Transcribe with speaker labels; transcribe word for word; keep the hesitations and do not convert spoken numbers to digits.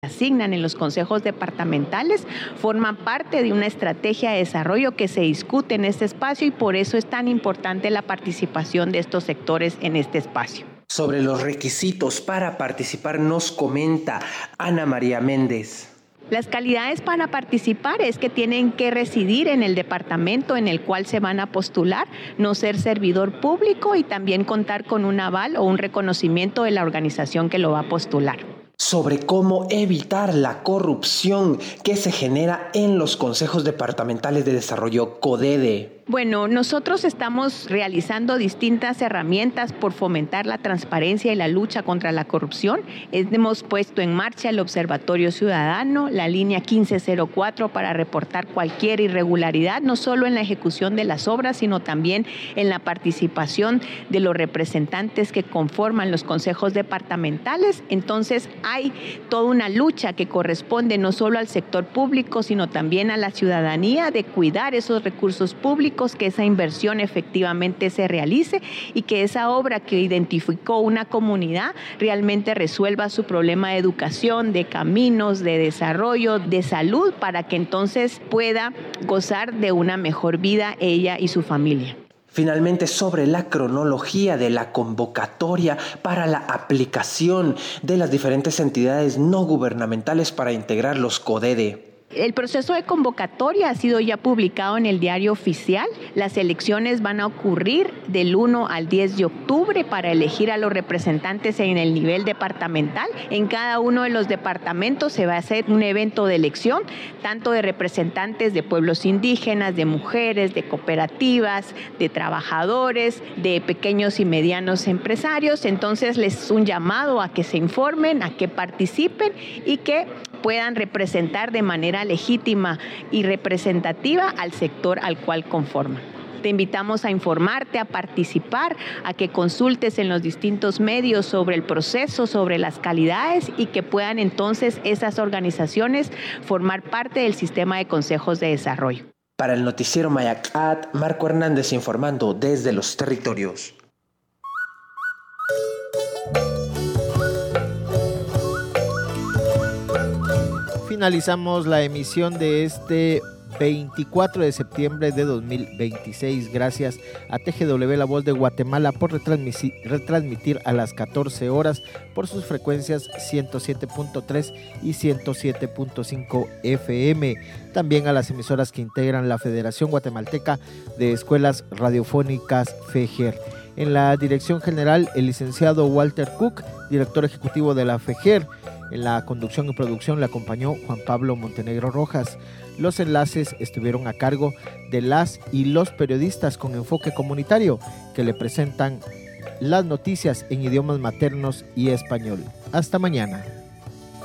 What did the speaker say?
Speaker 1: asignan en los consejos departamentales forman parte de una estrategia de desarrollo que se discute en este espacio y por eso es tan importante la participación de estos sectores en este espacio.
Speaker 2: Sobre los requisitos para participar nos comenta Ana María Méndez.
Speaker 1: Las calidades para participar es que tienen que residir en el departamento en el cual se van a postular, no ser servidor público y también contar con un aval o un reconocimiento de la organización que lo va a postular.
Speaker 2: Sobre cómo evitar la corrupción que se genera en los consejos departamentales de desarrollo CODEDE.
Speaker 1: Bueno, nosotros estamos realizando distintas herramientas por fomentar la transparencia y la lucha contra la corrupción. Hemos puesto en marcha el Observatorio Ciudadano, la línea quince cero cuatro para reportar cualquier irregularidad, no solo en la ejecución de las obras, sino también en la participación de los representantes que conforman los consejos departamentales. Entonces, hay toda una lucha que corresponde no solo al sector público, sino también a la ciudadanía de cuidar esos recursos públicos, que esa inversión efectivamente se realice y que esa obra que identificó una comunidad realmente resuelva su problema de educación, de caminos, de desarrollo, de salud, para que entonces pueda gozar de una mejor vida ella y su familia.
Speaker 2: Finalmente, sobre la cronología de la convocatoria para la aplicación de las diferentes entidades no gubernamentales para integrar los CODEDE.
Speaker 1: El proceso de convocatoria ha sido ya publicado en el diario oficial. Las elecciones van a ocurrir del uno al diez de octubre para elegir a los representantes en el nivel departamental. En cada uno de los departamentos se va a hacer un evento de elección, tanto de representantes de pueblos indígenas, de mujeres, de cooperativas, de trabajadores, de pequeños y medianos empresarios. Entonces les es un llamado a que se informen, a que participen y que puedan representar de manera legítima y representativa al sector al cual conforman. Te invitamos a informarte, a participar, a que consultes en los distintos medios sobre el proceso, sobre las calidades y que puedan entonces esas organizaciones formar parte del sistema de consejos de desarrollo.
Speaker 2: Para el noticiero Mayacat, Marco Hernández informando desde los territorios.
Speaker 3: Finalizamos la emisión de este veinticuatro de septiembre de dos mil veintiséis. Gracias a T G W La Voz de Guatemala por retransmitir, retransmitir a las catorce horas por sus frecuencias ciento siete punto tres y ciento siete punto cinco F M. También a las emisoras que integran la Federación Guatemalteca de Escuelas Radiofónicas FEGER. En la dirección general, el licenciado Walter Cook, director ejecutivo de la FEGER. En la conducción y producción le acompañó Juan Pablo Montenegro Rojas. Los enlaces estuvieron a cargo de las y los periodistas con enfoque comunitario que le presentan las noticias en idiomas maternos y español. Hasta mañana.